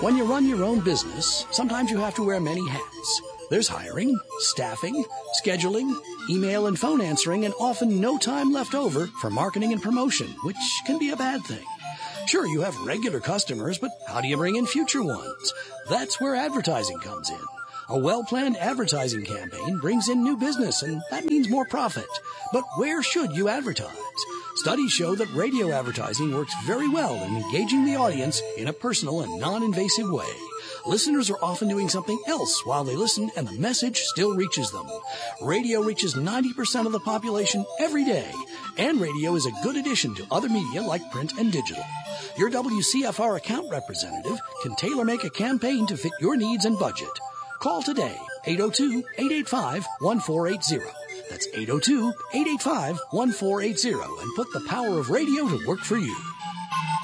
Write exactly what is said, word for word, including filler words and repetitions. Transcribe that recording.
When you run your own business, sometimes you have to wear many hats. There's hiring, staffing, scheduling, email and phone answering, and often no time left over for marketing and promotion, which can be a bad thing. Sure, you have regular customers, but how do you bring in future ones? That's where advertising comes in. A well-planned advertising campaign brings in new business, and that means more profit. But where should you advertise? Studies show that radio advertising works very well in engaging the audience in a personal and non-invasive way. Listeners are often doing something else while they listen, and the message still reaches them. Radio reaches ninety percent of the population every day, and radio is a good addition to other media like print and digital. Your W C F R account representative can tailor-make a campaign to fit your needs and budget. Call today, eight oh two, eight eight five, one four eight zero. That's eight oh two, eight eight five, one four eight zero, and put the power of radio to work for you.